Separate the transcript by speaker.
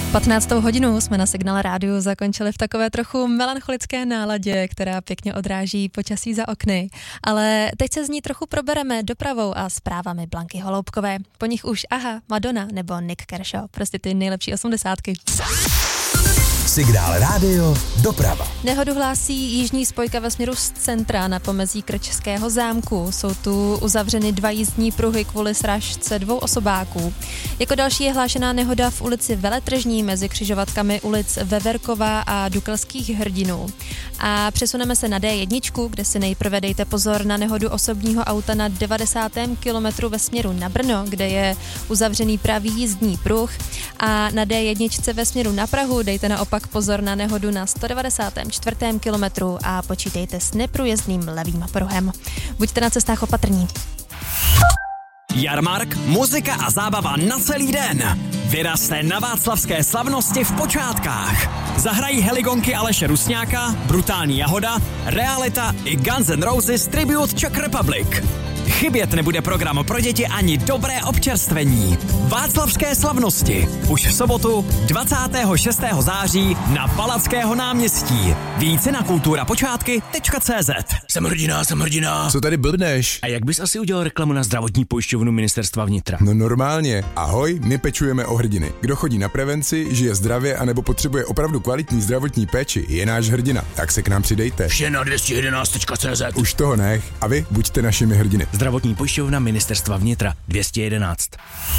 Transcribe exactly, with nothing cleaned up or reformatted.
Speaker 1: patnáctou hodinu jsme na Signál rádiu zakončili v takové trochu melancholické náladě, která pěkně odráží počasí za okny. Ale teď se z ní trochu probereme dopravou a zprávami Blanky Holoubkové. Po nich už Aha, Madonna nebo Nick Kershaw. Prostě ty nejlepší osmdesátky.
Speaker 2: Signál rádio, doprava.
Speaker 1: Nehodu hlásí jižní spojka ve směru z centra na pomezí Krčského zámku. Jsou tu uzavřeny dva jízdní pruhy kvůli srážce dvou osobáků. Jako další je hlášená nehoda v ulici Veletržní mezi křižovatkami ulic Veverkova a Dukelských hrdinů. A přesuneme se na dé jedna, kde si nejprve dejte pozor na nehodu osobního auta na devadesátém kilometru ve směru na Brno, kde je uzavřený pravý jízdní pruh. A na dé jedna ve směru na Prahu dejte naopak pozor na nehodu na sto devadesátém čtvrtém kilometru a počítejte s neprůjezdným levým pruhem. Buďte na cestách opatrní.
Speaker 3: Jarmark, muzika a zábava na celý den. Vyrazte na václavské slavnosti v počátkách. Zahrají heligonky Aleše Rusňáka, Brutální Jahoda, Realita i Guns N' Roses Tribute Czech Republic. Chybět nebude program pro děti ani dobré občerstvení. Václavské slavnosti. Už v sobotu dvacátého šestého září na Palackého náměstí. Více na kultura počátky tečka cé zet.
Speaker 4: Jsem hrdina, jsem hrdina.
Speaker 5: Co tady blbneš?
Speaker 4: A jak bys asi udělal reklamu na zdravotní pojišťovnu Ministerstva vnitra?
Speaker 5: No normálně. Ahoj, my pečujeme o hrdiny. Kdo chodí na prevenci, žije zdravě anebo potřebuje opravdu kvalitní zdravotní péči, je náš hrdina. Tak se k nám přidejte.
Speaker 4: Vše na dvě stě jedenáct tečka cé zet.
Speaker 5: Už toho nech. A vy buďte našimi hrdiny.
Speaker 4: Zdravotní pojišťovna Ministerstva vnitra dvě stě jedenáct.